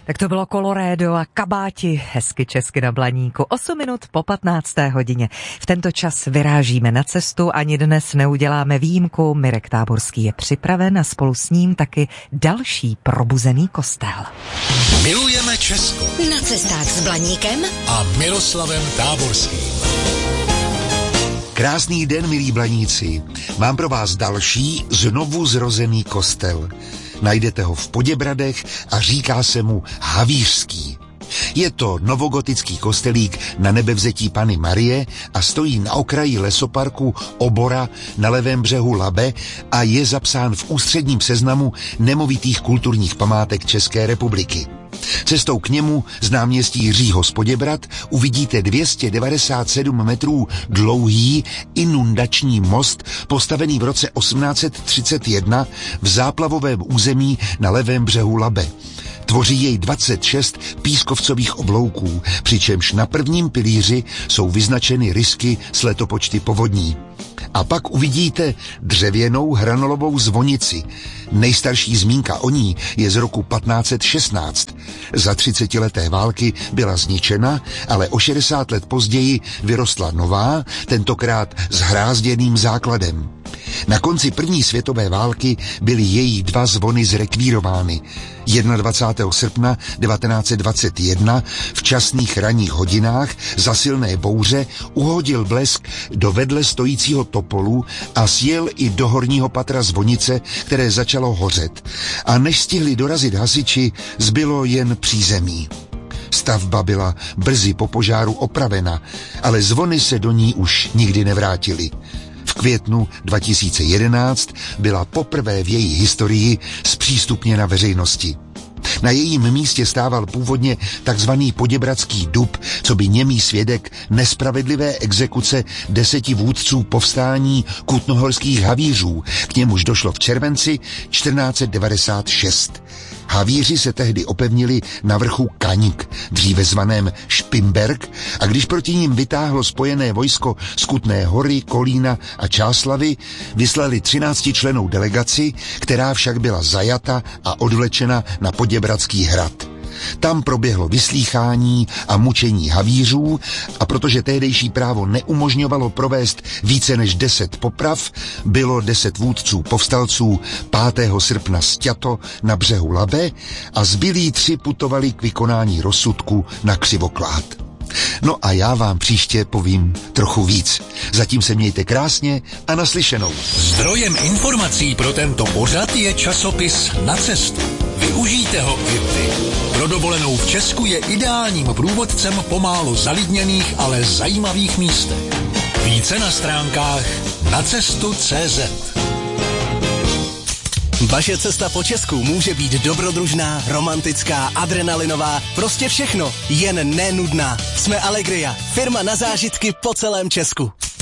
Tak to bylo Kolorédo a Kabáti, hezky česky na Blaníku, 8 minut po 15. hodině. V tento čas vyrážíme na cestu, ani dnes neuděláme výjimku. Mirek Táborský je připraven a spolu s ním taky další probuzený kostel. Milujeme Česko. Na cestách s Blaníkem a Miroslavem Táborským. Krásný den, milí Blaníci. Mám pro vás další znovu zrozený kostel. Najdete ho v Poděbradech a říká se mu Havířský. Je to novogotický kostelík na Nebevzetí Panny Marie a stojí na okraji lesoparku Obora na levém břehu Labe a je zapsán v ústředním seznamu nemovitých kulturních památek České republiky. Cestou k němu z náměstí Jiřího z Poděbrad uvidíte 297 metrů dlouhý inundační most, postavený v roce 1831 v záplavovém území na levém břehu Labe. Tvoří jej 26 pískovcových oblouků, přičemž na prvním pilíři jsou vyznačeny rysky s letopočty povodní. A pak uvidíte dřevěnou hranolovou zvonici. Nejstarší zmínka o ní je z roku 1516. Za 30leté války byla zničena, ale o 60 let později vyrostla nová, tentokrát s hrázděným základem. Na konci první světové války byly její dva zvony zrekvírovány. 21. srpna 1921 v časných ranních hodinách za silné bouře uhodil blesk do vedle stojícího topolu a sjel i do horního patra zvonice, které začalo hořet. A než stihli dorazit hasiči, zbylo jen přízemí. Stavba byla brzy po požáru opravena, ale zvony se do ní už nikdy nevrátily. V květnu 2011 byla poprvé v její historii zpřístupněna veřejnosti. Na jejím místě stával původně takzvaný Poděbradský dub, co by němý svědek nespravedlivé exekuce 10 vůdců povstání kutnohorských havířů. K němuž došlo v červenci 1496. Havíři se tehdy opevnili na vrchu Kaňk, dříve zvaném Špimberk, a když proti ním vytáhlo spojené vojsko z Kutné Hory, Kolína a Čáslavy, vyslali 13člennou delegaci, která však byla zajata a odvlečena na Poděbradský hrad. Tam proběhlo vyslýchání a mučení havířů a protože tehdejší právo neumožňovalo provést více než 10 poprav, bylo 10 vůdců povstalců 5. srpna sťato na břehu Labe a zbylí 3 putovali k vykonání rozsudku na Křivoklád. No a já vám příště povím trochu víc. Zatím se mějte krásně a naslyšenou. Zdrojem informací pro tento pořad je časopis Na cestu. Využijte ho i vy. Pro dovolenou v Česku je ideálním průvodcem po málo zalidněných, ale zajímavých místech. Více na stránkách nacestu.cz. Vaše cesta po Česku může být dobrodružná, romantická, adrenalinová, prostě všechno, jen nenudná. Jsme Allegria, firma na zážitky po celém Česku.